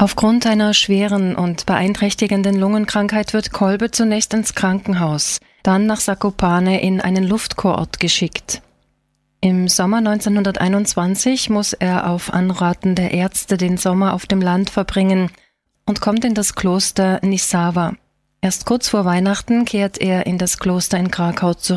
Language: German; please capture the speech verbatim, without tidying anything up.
Aufgrund einer schweren und beeinträchtigenden Lungenkrankheit wird Kolbe zunächst ins Krankenhaus, dann nach Zakopane in einen Luftkurort geschickt. Im Sommer neunzehnhunderteinundzwanzig muss er auf Anraten der Ärzte den Sommer auf dem Land verbringen und kommt in das Kloster Nisava. Erst kurz vor Weihnachten kehrt er in das Kloster in Krakau zurück.